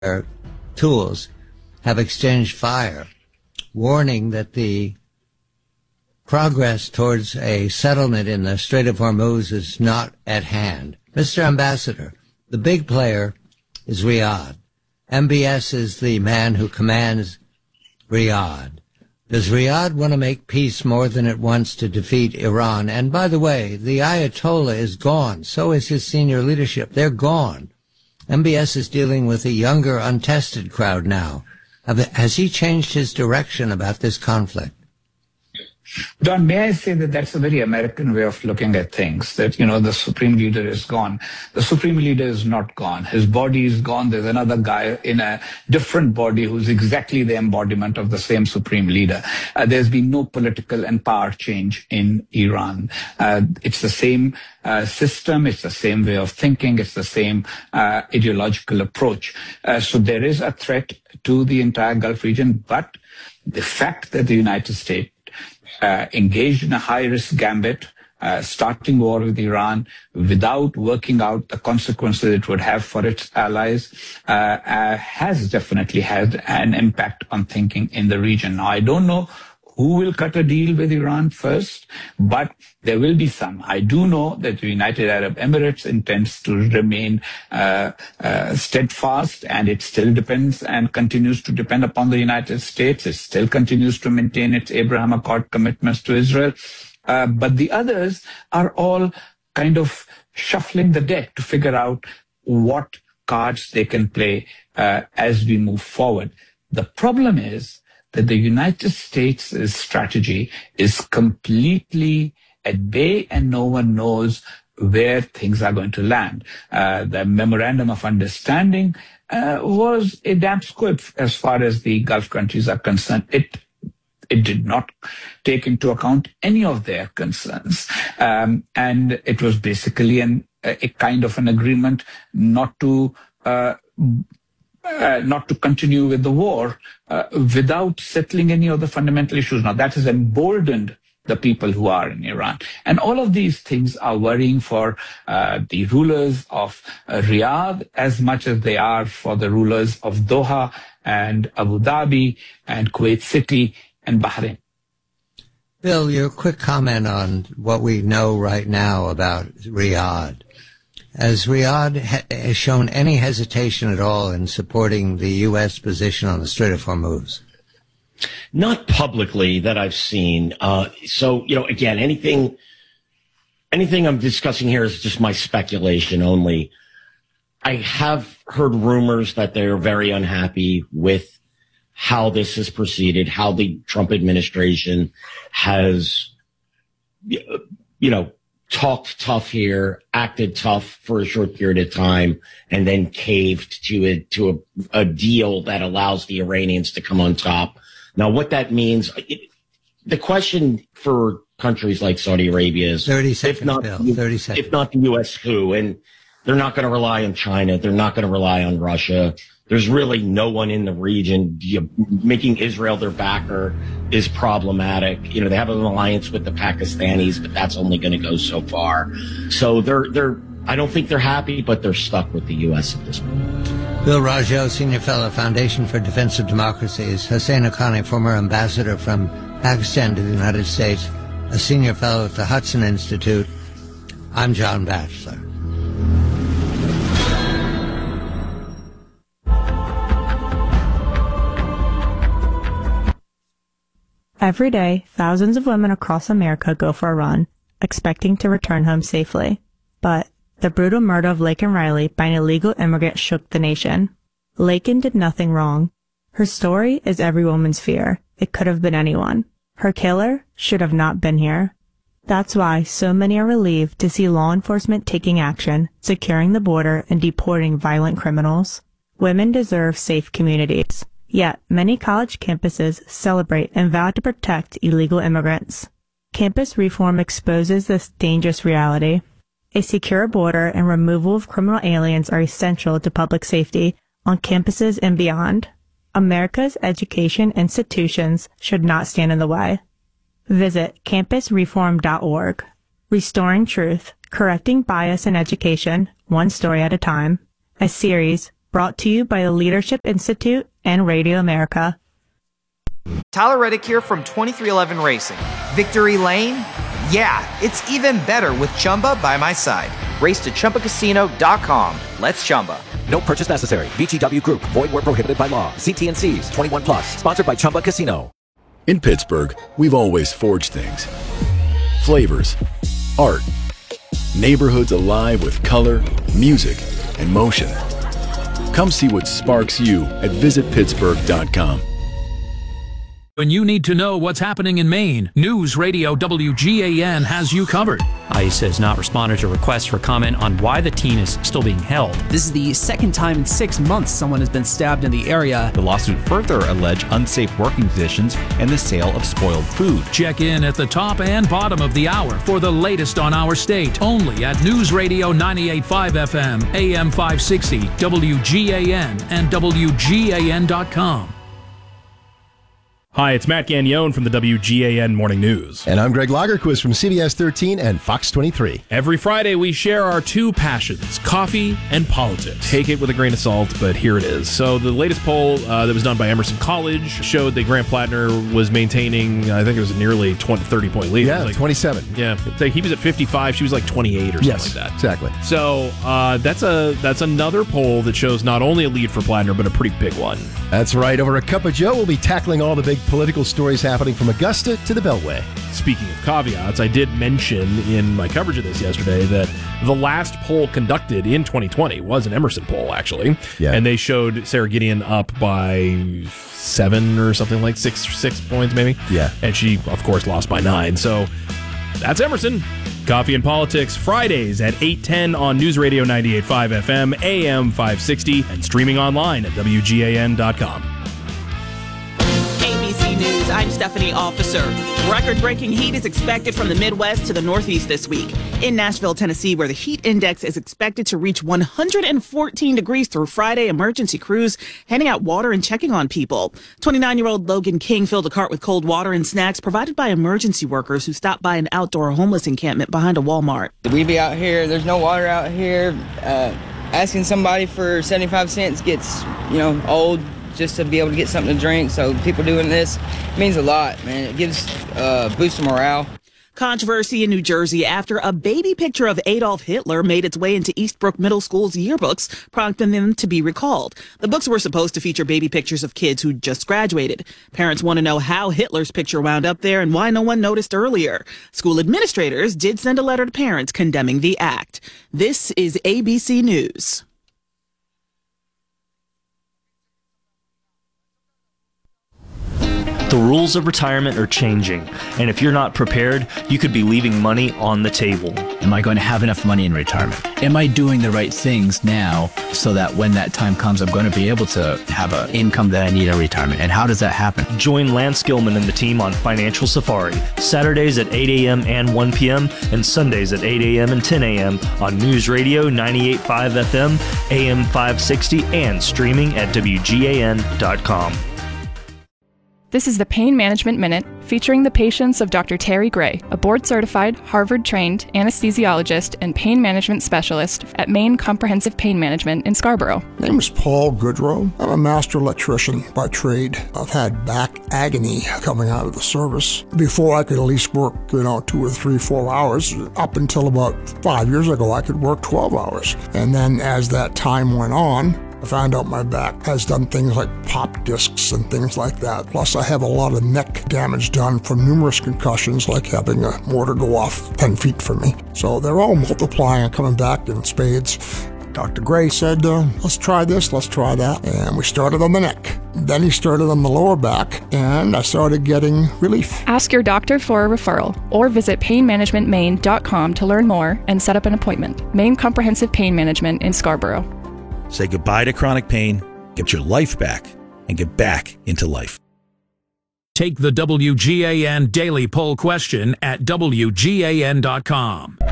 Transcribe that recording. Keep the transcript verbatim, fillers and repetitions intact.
tools have exchanged fire, warning that the progress towards a settlement in the Strait of Hormuz is not at hand. Mister Ambassador, the big player is Riyadh. M B S is the man who commands Riyadh. Does Riyadh want to make peace more than it wants to defeat Iran? And by the way, the Ayatollah is gone. So is his senior leadership. They're gone. M B S is dealing with a younger, untested crowd now. Has he changed his direction about this conflict? Don, may I say that that's a very American way of looking at things, that, you know, the supreme leader is gone. The supreme leader is not gone. His body is gone. There's another guy in a different body who's exactly the embodiment of the same supreme leader. Uh, there's been no political and power change in Iran. Uh, it's the same uh, system. It's the same way of thinking. It's the same uh, ideological approach. Uh, so there is a threat to the entire Gulf region, but the fact that the United States Uh, engaged in a high-risk gambit, uh, starting war with Iran without working out the consequences it would have for its allies, uh, uh, has definitely had an impact on thinking in the region. Now, I don't know who will cut a deal with Iran first, but there will be some. I do know that the United Arab Emirates intends to remain uh, uh, steadfast, and it still depends and continues to depend upon the United States. It still continues to maintain its Abraham Accord commitments to Israel. Uh, but the others are all kind of shuffling the deck to figure out what cards they can play uh, as we move forward. The problem is that the United States' strategy is completely at bay and no one knows where things are going to land. Uh, the Memorandum of Understanding uh, was a damp squib as far as the Gulf countries are concerned. It It did not take into account any of their concerns. Um, and it was basically an, a kind of an agreement not to uh, Uh, not to continue with the war uh, without settling any of the fundamental issues. Now, that has emboldened the people who are in Iran. And all of these things are worrying for uh, the rulers of uh, Riyadh as much as they are for the rulers of Doha and Abu Dhabi and Kuwait City and Bahrain. Bill, your quick comment on what we know right now about Riyadh. Has Riyadh ha- shown any hesitation at all in supporting the U S position on the Strait of Hormuz? Not publicly that I've seen. Uh, so, you know, again, anything, anything I'm discussing here is just my speculation only. I have heard rumors that they're very unhappy with how this has proceeded, how the Trump administration has, you know, talked tough here, acted tough for a short period of time, and then caved to a, to a, a deal that allows the Iranians to come on top. Now, what that means, it, the question for countries like Saudi Arabia is, thirty seconds, if not, Bill, thirty seconds. if not the U S, who? And they're not going to rely on China. They're not going to rely on Russia. There's really no one in the region. You, making Israel their backer is problematic. You know, they have an alliance with the Pakistanis, but that's only going to go so far. So they're, they're, I don't think they're happy, but they're stuck with the U S at this point. Bill Rajo, Senior Fellow, Foundation for Defense of Democracies. Hussein Haqqani, former ambassador from Pakistan to the United States, a Senior Fellow at the Hudson Institute. I'm John Batchelor. Every day, thousands of women across America go for a run, expecting to return home safely. But the brutal murder of Laken Riley by an illegal immigrant shook the nation. Laken did nothing wrong. Her story is every woman's fear. It could have been anyone. Her killer should have not been here. That's why so many are relieved to see law enforcement taking action, securing the border, and deporting violent criminals. Women deserve safe communities. Yet, many college campuses celebrate and vow to protect illegal immigrants. Campus reform exposes this dangerous reality. A secure border and removal of criminal aliens are essential to public safety on campuses and beyond. America's education institutions should not stand in the way. Visit campus reform dot org. Restoring Truth, Correcting Bias in Education, One Story at a Time. A series Brought to you by the Leadership Institute and Radio America. Tyler Reddick here from twenty-three eleven Racing. Victory Lane? Yeah, it's even better with Chumba by my side. Race to Chumba Casino dot com. Let's Chumba. No purchase necessary. V G W Group. Void where prohibited by law. See T and C's. twenty-one plus. Sponsored by Chumba Casino. In Pittsburgh, we've always forged things. Flavors. Art. Neighborhoods alive with color, music, and motion. Come see what sparks you at visit pittsburgh dot com. When you need to know what's happening in Maine, News Radio W G A N has you covered. ICE has not responded to requests for comment on why the teen is still being held. This is the second time in six months someone has been stabbed in the area. The lawsuit further alleged unsafe working conditions and the sale of spoiled food. Check in at the top and bottom of the hour for the latest on our state, only at News Radio ninety-eight point five F M, A M five sixty, W G A N, and W G A N dot com. Hi, it's Matt Gagnon from the W G A N Morning News. And I'm Greg Lagerquist from C B S thirteen and Fox twenty-three. Every Friday, we share our two passions, coffee and politics. Take it with a grain of salt, but here it is. So the latest poll uh, that was done by Emerson College showed that Grant Plattner was maintaining, I think it was a nearly twenty, thirty-point lead. Yeah, like, twenty-seven. Yeah, like he was at fifty-five, she was like twenty-eight or something yes, like that. Exactly. So uh, that's a that's another poll that shows not only a lead for Plattner, but a pretty big one. That's right. Over a cup of Joe, we'll be tackling all the big political stories happening from Augusta to the Beltway. Speaking of caveats, I did mention in my coverage of this yesterday that the last poll conducted in twenty twenty was an Emerson poll, actually. Yeah. And they showed Sarah Gideon up by seven or something like six six points, maybe. Yeah. And she, of course, lost by nine. So that's Emerson. Coffee and Politics, Fridays at eight ten on News Radio ninety-eight point five F M, A M five sixty, and streaming online at W G A N dot com. A B C News, I'm Stephanie Officer. Record-breaking heat is expected from the Midwest to the Northeast this week. In Nashville, Tennessee, where the heat index is expected to reach one hundred fourteen degrees through Friday, emergency crews handing out water and checking on people. twenty-nine-year-old Logan King filled a cart with cold water and snacks provided by emergency workers who stopped by an outdoor homeless encampment behind a Walmart. We be out here, there's no water out here. Uh, asking somebody for seventy-five cents gets, you know, old. Just to be able to get something to drink. So people doing this means a lot, man. It gives uh, boost of morale. Controversy in New Jersey after a baby picture of Adolf Hitler made its way into Eastbrook Middle School's yearbooks, prompting them to be recalled. The books were supposed to feature baby pictures of kids who just graduated. Parents want to know how Hitler's picture wound up there and why no one noticed earlier. School administrators did send a letter to parents condemning the act. This is A B C News. The rules of retirement are changing, and if you're not prepared, you could be leaving money on the table. Am I going to have enough money in retirement? Am I doing the right things now so that when that time comes, I'm going to be able to have an income that I need in retirement? And how does that happen? Join Lance Gilman and the team on Financial Safari, Saturdays at eight a.m. and one p.m., and Sundays at eight a.m. and ten a.m. on News Radio ninety-eight point five F M, A M five sixty, and streaming at W G A N dot com. This is the Pain Management Minute, featuring the patients of Doctor Terry Gray, a board-certified, Harvard-trained anesthesiologist and pain management specialist at Maine Comprehensive Pain Management in Scarborough. My name is Paul Goodrow. I'm a master electrician by trade. I've had back agony coming out of the service. Before I could at least work, you know, two or three, four hours. Up until about five years ago, I could work twelve hours. And then as that time went on, I found out my back has done things like pop discs and things like that. Plus, I have a lot of neck damage done from numerous concussions, like having a mortar go off ten feet from me. So they're all multiplying and coming back in spades. Doctor Gray said, uh, let's try this, let's try that. And we started on the neck. Then he started on the lower back, and I started getting relief. Ask your doctor for a referral or visit pain management maine dot com to learn more and set up an appointment. Maine Comprehensive Pain Management in Scarborough. Say goodbye to chronic pain, get your life back, and get back into life. Take the W G A N Daily Poll question at W G A N dot com.